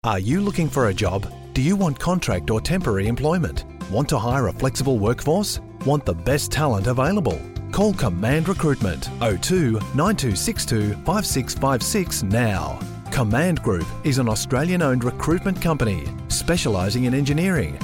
Are you looking for a job? Do you want contract or temporary employment? Want to hire a flexible workforce? Want the best talent available? Call Command Recruitment 02 9262 5656 now. Command Group is an Australian-owned recruitment company specialising in engineering,